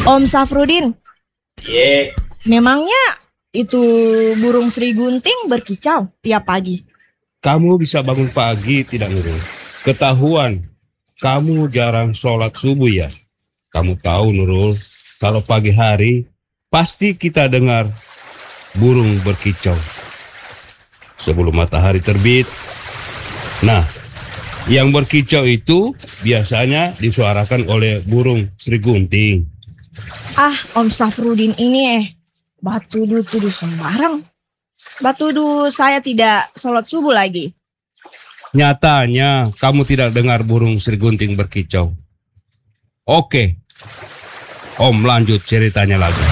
Om Safrudin, Ye, memangnya itu burung Sri Gunting berkicau tiap pagi? Kamu bisa bangun pagi tidak, Nurul? Ketahuan, kamu jarang sholat subuh ya? Kamu tahu, Nurul, kalau pagi hari pasti kita dengar burung berkicau sebelum matahari terbit. Nah, yang berkicau itu biasanya disuarakan oleh burung Sri Gunting. Ah, Om Safrudin ini batudu-tudu sembarang. Batudu saya tidak sholat subuh lagi. Nyatanya kamu tidak dengar burung Sri Gunting berkicau. Oke, Om lanjut ceritanya lagi.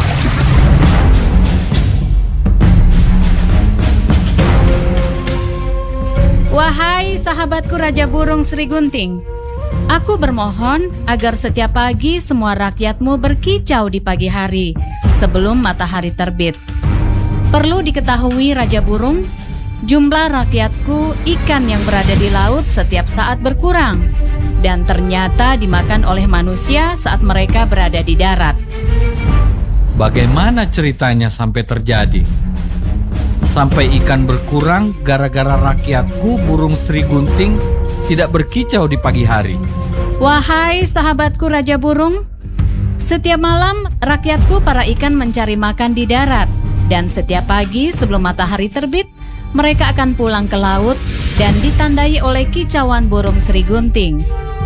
Wahai sahabatku Raja Burung Sri Gunting, aku bermohon agar setiap pagi semua rakyatmu berkicau di pagi hari sebelum matahari terbit. Perlu diketahui Raja Burung, jumlah rakyatku ikan yang berada di laut setiap saat berkurang dan ternyata dimakan oleh manusia saat mereka berada di darat. Bagaimana ceritanya sampai terjadi? Sampai ikan berkurang gara-gara rakyatku burung Sri Gunting tidak berkicau di pagi hari. Wahai sahabatku Raja Burung, setiap malam rakyatku para ikan mencari makan di darat. Dan setiap pagi sebelum matahari terbit, mereka akan pulang ke laut dan ditandai oleh kicauan burung Sri Gunting.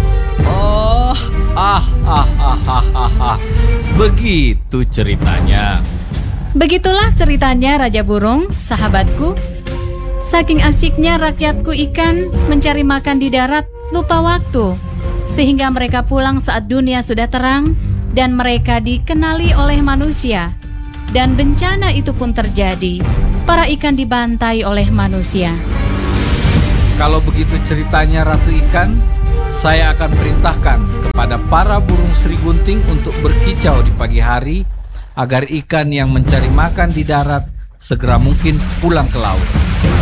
Begitu ceritanya. Begitulah ceritanya Raja Burung, sahabatku. Saking asyiknya rakyatku ikan mencari makan di darat, lupa waktu. Sehingga mereka pulang saat dunia sudah terang dan mereka dikenali oleh manusia. Dan bencana itu pun terjadi. Para ikan dibantai oleh manusia. Kalau begitu ceritanya Ratu Ikan, saya akan perintahkan kepada para burung Sri Gunting untuk berkicau di pagi hari agar ikan yang mencari makan di darat segera mungkin pulang ke laut.